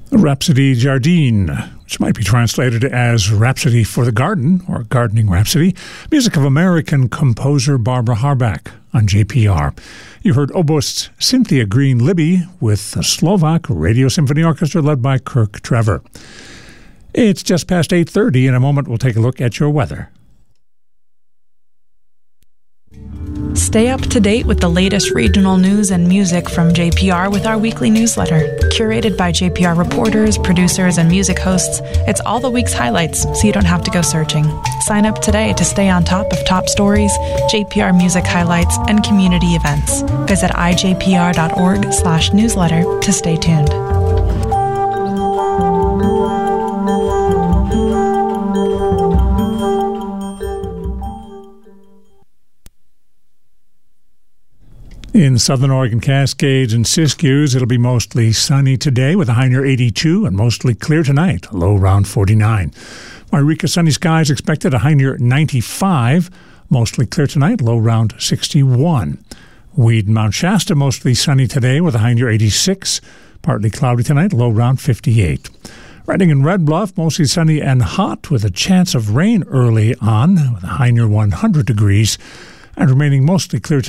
Rhapsody Jardine, which might be translated as Rhapsody for the Garden or Gardening Rhapsody, music of American composer Barbara Harbach on JPR. You heard oboist Cynthia Green-Libby with the Slovak Radio Symphony Orchestra led by Kirk Trevor. It's just past 8:30. In a moment, we'll take a look at your weather. Stay up to date with the latest regional news and music from JPR with our weekly newsletter. Curated by JPR reporters, producers, and music hosts, it's all the week's highlights, so you don't have to go searching. Sign up today to stay on top of top stories, JPR music highlights, and community events. Visit ijpr.org/newsletter to stay tuned. In southern Oregon Cascades and Siskiyous, it'll be mostly sunny today with a high near 82 and mostly clear tonight, a low around 49. Wairika, sunny skies expected, a high near 95, mostly clear tonight, low around 61. Weed and Mount Shasta, mostly sunny today with a high near 86, partly cloudy tonight, low around 58. Redding and Red Bluff, mostly sunny and hot with a chance of rain early on with a high near 100 degrees and remaining mostly clear tonight.